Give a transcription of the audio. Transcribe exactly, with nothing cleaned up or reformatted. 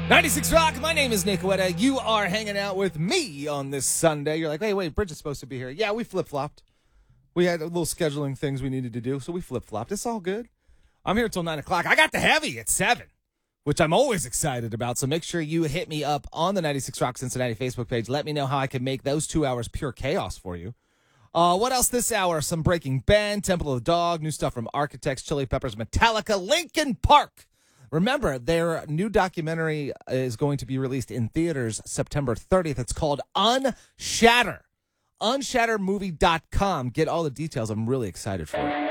ninety-six Rock, my name is Nick Wetta. You are hanging out with me on this Sunday. You're like, hey, wait, Bridget's supposed to be here. Yeah, we flip-flopped. We had a little scheduling things we needed to do, so we flip-flopped. It's all good. I'm here until nine o'clock. I got the heavy at seven, which I'm always excited about, so make sure you hit me up on the ninety-six Rock Cincinnati Facebook page. Let me know how I can make those two hours pure chaos for you. Uh, what else this hour? Some Breaking Ben, Temple of the Dog, new stuff from Architects, Chili Peppers, Metallica, Linkin Park. Remember, their new documentary is going to be released in theaters September thirtieth. It's called Unshatter. unshatter movie dot com. Get all the details. I'm really excited for it.